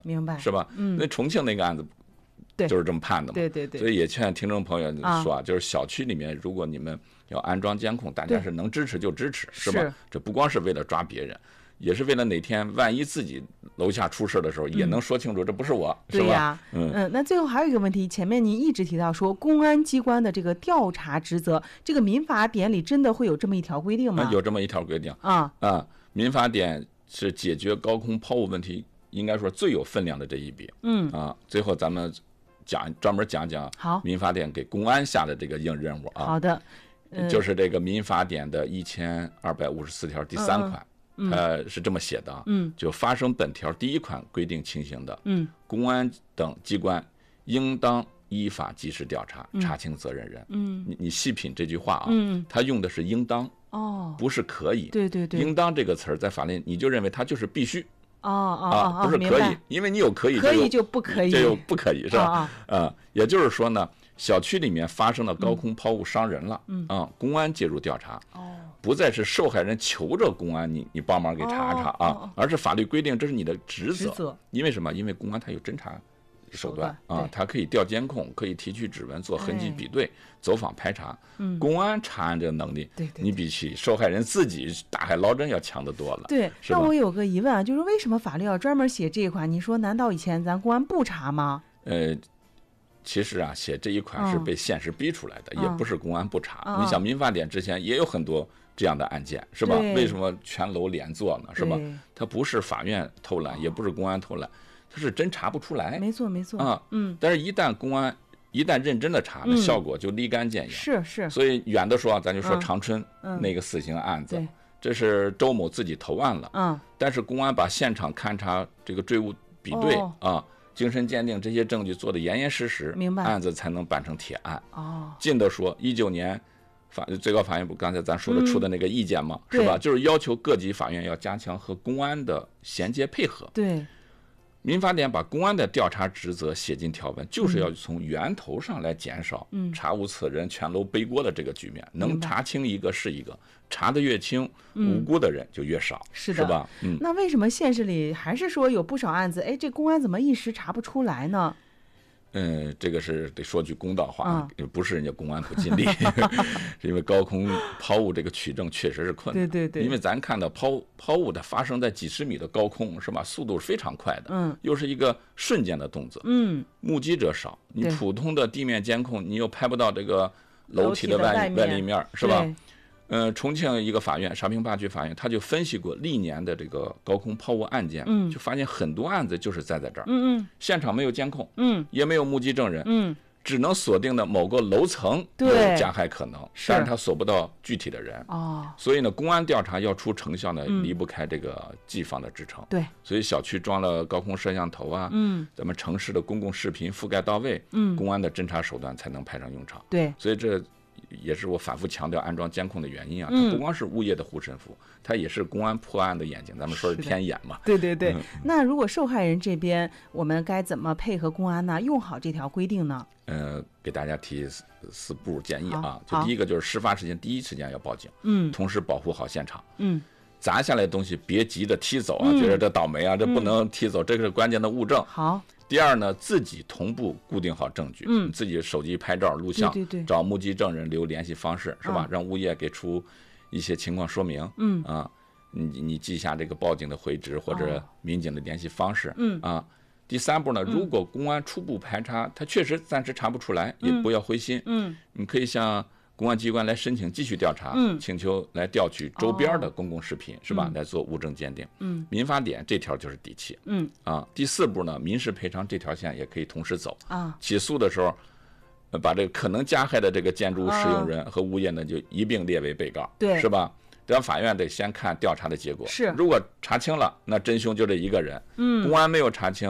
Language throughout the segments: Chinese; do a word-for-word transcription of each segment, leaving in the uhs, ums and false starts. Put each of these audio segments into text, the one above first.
明白， 是吧？ 嗯， 那重庆那个案子。就是这么判的嘛， 对对对， 所以也劝听众朋友说啊，就是小区里面如果你们要安装监控，大家是能支持就支持，是吧？这不光是为了抓别人，也是为了哪天万一自己楼下出事的时候，也能说清楚这不是我，是吧？ 嗯嗯。那最后还有一个问题，前面您一直提到说公安机关的这个调查职责，这个民法典里真的会有这么一条规定吗？ 有这么一条规定啊啊，民法典是解决高空抛物问题，应该说最有分量的这一笔。 嗯啊，最后咱们。讲专门讲讲民法典给公安下的这个硬任务啊。 好的， 呃、就是这个民法典的一千二百五十四条第三款， 嗯、 呃是这么写的啊。 嗯， 就发生本条第一款规定情形的， 嗯， 公安等机关应当依法及时调查，查清责任人。 嗯， 你你细品这句话啊， 嗯， 他用的是应当， 哦， 不是可以。 对对对， 应当这个词儿在法律你就认为它就是必须。 哦哦啊，不是可以，因为你有可以， 可以就不可以， 这又不可以，是吧？ 啊， 呃，也就是说呢，小区里面发生了高空抛物伤人了， 嗯啊，公安介入调查， 哦， 不再是受害人求着公安你你帮忙给查查啊，而是法律规定这是你的职责，因为什么？因为公安他有侦查手段啊，他可以调监控，可以提取指纹，做痕迹比对，走访排查。 嗯， 公安查案这个能力， 对对， 你比起受害人自己大海捞针要强得多了。 对，那我有个疑问啊，就是为什么法律要专门写这一款？你说难道以前咱公安不查吗？ 呃，其实啊，写这一款是被现实逼出来的， 嗯、 也不是公安不查。嗯、你想，民法典之前也有很多这样的案件，是吧？为什么全楼连坐呢？是吧？它不是法院偷懒，也不是公安偷懒。它是真查不出来， 没错没错啊， 嗯， 但是，一旦公安一旦认真的查，那效果就立竿见影。 是是， 所以远的说，咱就说长春那个死刑案子，这是周某自己投案了， 嗯， 但是公安把现场勘查、这个坠物比对啊、精神鉴定这些证据做得严严实实， 明白， 案子才能办成铁案。 哦， 近的说，一九年法最高法院不刚才咱说的出的那个意见嘛，是吧？就是要求各级法院要加强和公安的衔接配合。 对。 民法典把公安的调查职责写进条文，就是要从源头上来减少查无此人全楼背锅的这个局面，能查清一个是一个，查得越清，无辜的人就越少， 是是吧？ 嗯，那为什么现实里还是说有不少案子，哎，这公安怎么一时查不出来呢？ 嗯，这个是得说句公道话，嗯、不是人家公安不尽力，是因为高空抛物这个取证确实是困难。 对对对， 因为咱看到抛抛物它发生在几十米的高空，是吧？速度是非常快的， 嗯， 又是一个瞬间的动作， 嗯， 目击者少，你普通的地面监控你又拍不到这个楼体的外外立面，是吧？呃，重庆一个法院，沙坪坝区法院，他就分析过历年的这个高空抛物案件， 嗯， 就发现很多案子就是栽在这儿， 嗯嗯， 现场没有监控， 嗯， 也没有目击证人， 嗯， 只能锁定的某个楼层有加害可能，但是他锁不到具体的人， 哦， 所以呢，公安调查要出成效呢，离不开这个技方的支撑， 对， 所以小区装了高空摄像头啊， 嗯， 咱们城市的公共视频覆盖到位， 嗯， 公安的侦查手段才能派上用场， 对， 所以这。也是我反复强调安装监控的原因啊，它不光是物业的护身符，它也是公安破案的眼睛。咱们说是天眼嘛。 对对对。 嗯、 那如果受害人这边，我们该怎么配合公安呢？用好这条规定呢？ 呃，给大家提四步建议啊。就第一个就是事发时间第一时间要报警， 嗯， 同时保护好现场， 嗯， 砸下来的东西别急着踢走啊，嗯、觉得这倒霉啊，这不能踢走，嗯、这是关键的物证。 好。 第二呢，自己同步固定好证据， 嗯， 自己手机拍照、录像， 对对对， 找目击证人留联系方式，是吧？ 嗯、 让物业给出一些情况说明， 嗯啊，你你记下这个报警的回执或者民警的联系方式， 嗯啊。第三步呢，如果公安初步排查，他确实暂时查不出来，也不要灰心， 嗯， 你可以向公安机关来申请继续调查， 嗯， 请求来调取周边的公共视频， 哦、 是吧？来做物证鉴定， 嗯， 民法典这条就是底气， 嗯啊。第四步呢，民事赔偿这条线也可以同时走啊。 起诉的时候，把这个可能加害的这个建筑物使用人和物业呢，就一并列为被告， 对， 是吧？但法院得先看调查的结果， 是， 如果查清了，那真凶就这一个人， 嗯， 公安没有查清。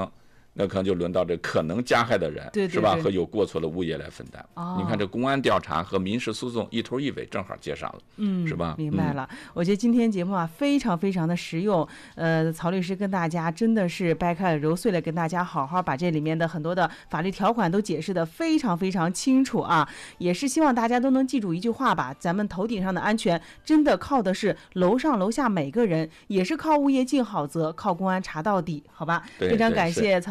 那可能就轮到这可能加害的人， 对对对， 是吧？和有过错的物业来分担。 哦， 你看这公安调查和民事诉讼一头一尾，正好接上了， 嗯， 是吧？ 明白了。嗯、我觉得今天节目啊非常非常的实用，呃，曹律师跟大家真的是掰开了揉碎了，跟大家好好把这里面的很多的法律条款都解释的非常非常清楚啊。也是希望大家都能记住一句话吧，咱们头顶上的安全真的靠的是楼上楼下每个人，也是靠物业尽好责，靠公安查到底，好吧？非常感谢曹